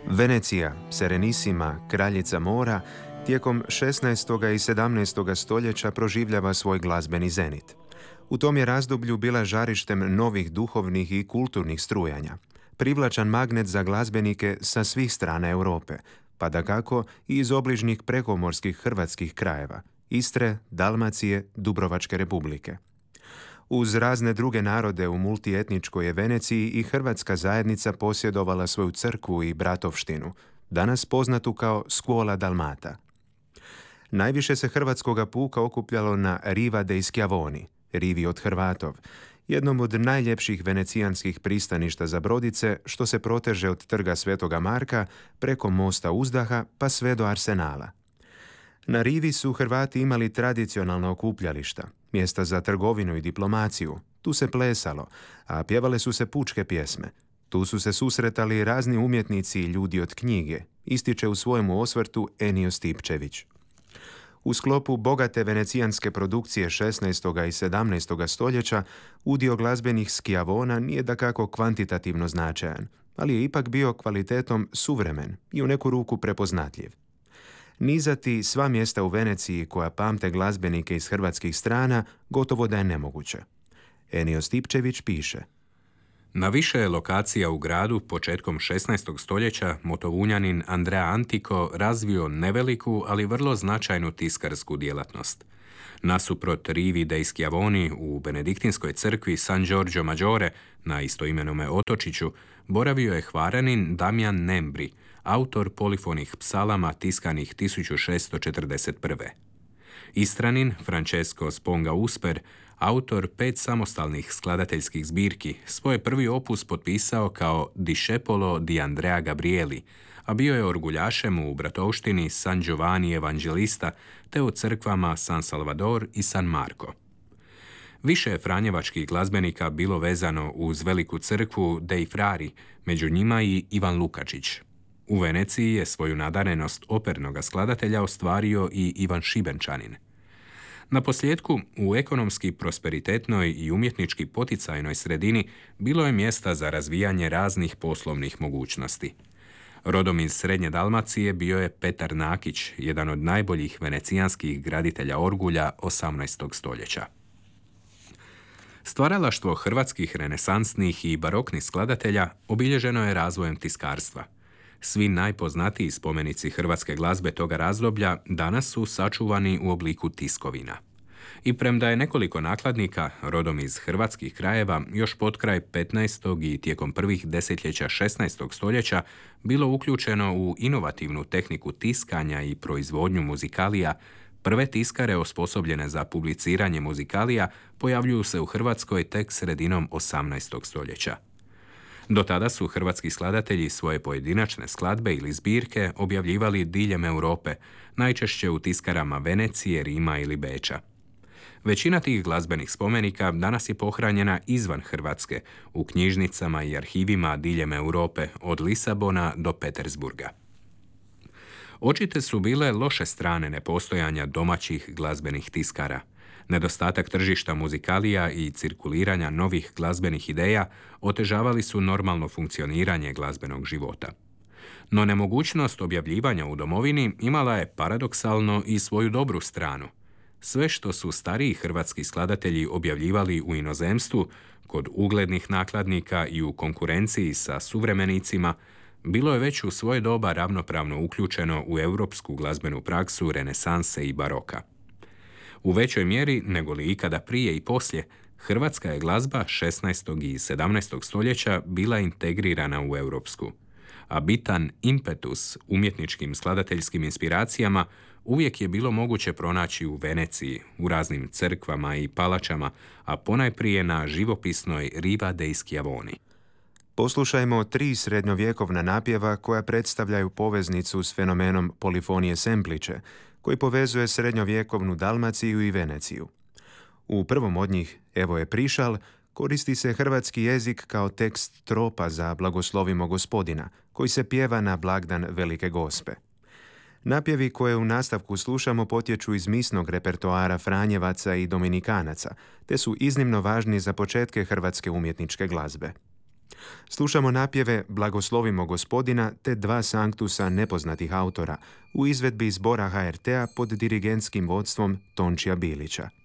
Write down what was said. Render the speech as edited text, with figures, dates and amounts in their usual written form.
Venecija, Serenissima, kraljica mora, tijekom 16. i 17. stoljeća proživljava svoj glazbeni zenit. U tom je razdoblju bila žarištem novih duhovnih i kulturnih strujanja, privlačan magnet za glazbenike sa svih strana Europe, pa dakako i iz obližnjih prekomorskih hrvatskih krajeva, Istre, Dalmacije, Dubrovačke republike. Uz razne druge narode u multietničkoj je Veneciji i hrvatska zajednica posjedovala svoju crkvu i bratovštinu, danas poznatu kao Scuola Dalmata. Najviše se hrvatskoga puka okupljalo na Riva dei Schiavoni, rivi od Hrvatov, jednom od najljepših venecijanskih pristaništa za brodice što se proteže od trga Svetoga Marka preko mosta Uzdaha pa sve do Arsenala. Na rivi su Hrvati imali tradicionalna okupljališta, mjesta za trgovinu i diplomaciju. Tu se plesalo, a pjevale su se pučke pjesme. Tu su se susretali razni umjetnici i ljudi od knjige, ističe u svojemu osvrtu Enio Stipčević. U sklopu bogate venecijanske produkcije 16. i 17. stoljeća udio glazbenih skijavona nije dakako kvantitativno značajan, ali je ipak bio kvalitetom suvremen i u neku ruku prepoznatljiv. Nizati sva mjesta u Veneciji koja pamte glazbenike iz hrvatskih strana gotovo da je nemoguće. Enio Stipčević piše: Na više je lokacija u gradu početkom 16. stoljeća Motovunjanin Andrea Antico razvio neveliku, ali vrlo značajnu tiskarsku djelatnost. Nasuprot Rivi dei Schiavoni u benediktinskoj crkvi San Giorgio Maggiore na istoimenome otočiću boravio je Hvaranin Damjan Nembri, autor polifonih psalama tiskanih 1641. Istranin Francesco Sponga Usper, autor 5 samostalnih skladateljskih zbirki, svoj prvi opus potpisao kao Discepolo di Andrea Gabrieli, a bio je orguljašem u bratovštini San Giovanni Evangelista te u crkvama San Salvador i San Marco. Više je franjevačkih glazbenika bilo vezano uz veliku crkvu Dei Frari, među njima i Ivan Lukačić. U Veneciji je svoju nadarenost opernoga skladatelja ostvario i Ivan Šibenčanin. Naposljetku, u ekonomski prosperitetnoj i umjetnički poticajnoj sredini bilo je mjesta za razvijanje raznih poslovnih mogućnosti. Rodom iz Srednje Dalmacije bio je Petar Nakić, jedan od najboljih venecijanskih graditelja orgulja 18. stoljeća. Stvaralaštvo hrvatskih renesansnih i baroknih skladatelja obilježeno je razvojem tiskarstva. Svi najpoznatiji spomenici hrvatske glazbe toga razdoblja danas su sačuvani u obliku tiskovina. I premda je nekoliko nakladnika, rodom iz hrvatskih krajeva, još potkraj 15. i tijekom prvih desetljeća 16. stoljeća bilo uključeno u inovativnu tehniku tiskanja i proizvodnju muzikalija, prve tiskare osposobljene za publiciranje muzikalija pojavljuju se u Hrvatskoj tek sredinom 18. stoljeća. Do tada su hrvatski skladatelji svoje pojedinačne skladbe ili zbirke objavljivali diljem Europe, najčešće u tiskarama Venecije, Rima ili Beča. Većina tih glazbenih spomenika danas je pohranjena izvan Hrvatske, u knjižnicama i arhivima diljem Europe, od Lisabona do Petersburga. Očite su bile loše strane nepostojanja domaćih glazbenih tiskara. Nedostatak tržišta muzikalija i cirkuliranja novih glazbenih ideja otežavali su normalno funkcioniranje glazbenog života. No nemogućnost objavljivanja u domovini imala je paradoksalno i svoju dobru stranu. Sve što su stariji hrvatski skladatelji objavljivali u inozemstvu, kod uglednih nakladnika i u konkurenciji sa suvremenicima, bilo je već u svoje doba ravnopravno uključeno u europsku glazbenu praksu renesanse i baroka. U većoj mjeri nego li ikada prije i poslije, hrvatska je glazba 16. i 17. stoljeća bila integrirana u europsku, a bitan impetus umjetničkim skladateljskim inspiracijama uvijek je bilo moguće pronaći u Veneciji, u raznim crkvama i palačama, a ponajprije na živopisnoj Riva dei Schiavoni. Poslušajmo 3 srednjovjekovna napjeva koja predstavljaju poveznicu s fenomenom polifonije sempliče, koji povezuje srednjovjekovnu Dalmaciju i Veneciju. U prvom od njih, Evo je prišal, koristi se hrvatski jezik kao tekst tropa za Blagoslovimo Gospodina, koji se pjeva na blagdan Velike Gospe. Napjevi koje u nastavku slušamo potječu iz misnog repertoara Franjevaca i Dominikanaca, te su iznimno važni za početke hrvatske umjetničke glazbe. Slušamo napjeve Blagoslovimo Gospodina te dva sanktusa nepoznatih autora u izvedbi zbora HRT-a pod dirigentskim vodstvom Tončija Bilića.